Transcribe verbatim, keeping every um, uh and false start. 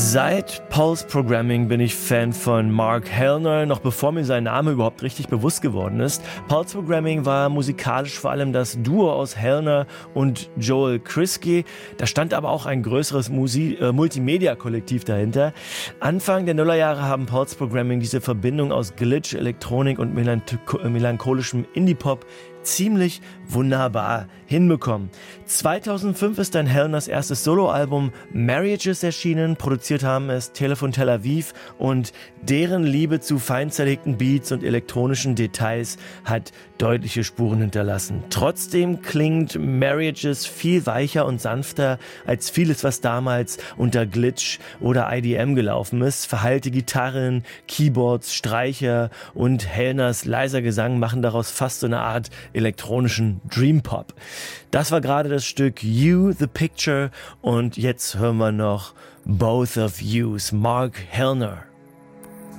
Seit Pulse Programming bin ich Fan von Mark Hellner, noch bevor mir sein Name überhaupt richtig bewusst geworden ist. Pulse Programming war musikalisch vor allem das Duo aus Hellner und Joel Kriske. Da stand aber auch ein größeres Musi- äh, Multimedia-Kollektiv dahinter. Anfang der Nullerjahre haben Pulse Programming diese Verbindung aus Glitch, Elektronik und melanch- melancholischem Indie-Pop ziemlich wunderbar hinbekommen. zweitausendfünf ist dann Hellners erstes Soloalbum Marriages erschienen, produziert haben es Telefon Tel Aviv und deren Liebe zu feinzerlegten Beats und elektronischen Details hat deutliche Spuren hinterlassen. Trotzdem klingt Marriages viel weicher und sanfter als vieles, was damals unter Glitch oder I D M gelaufen ist. Verhallte Gitarren, Keyboards, Streicher und Hellners leiser Gesang machen daraus fast so eine Art elektronischen Dream Pop. Das war gerade das Stück You, The Picture und jetzt hören wir noch Both of Yous, Mark Hellner.